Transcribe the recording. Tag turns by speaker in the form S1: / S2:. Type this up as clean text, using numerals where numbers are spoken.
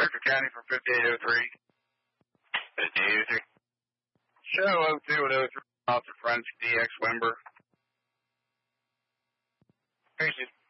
S1: Bedford County from 5803.
S2: 5803.
S1: Show 02 and 03, Officer Forensic DX Wimber.
S2: Appreciate it.